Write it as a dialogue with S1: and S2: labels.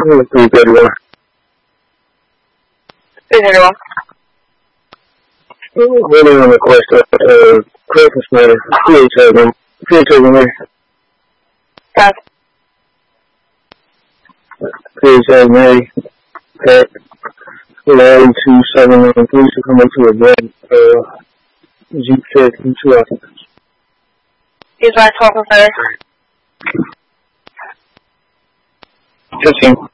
S1: 331.
S2: 331.
S1: Waiting on the request Christmas matter. PHA,
S2: Pass.
S1: PHA, May, Pat, Larry 279, please to come up to a red, Jeep Cherokee 2 occupants.
S2: He's my 12 and 30.
S1: 15.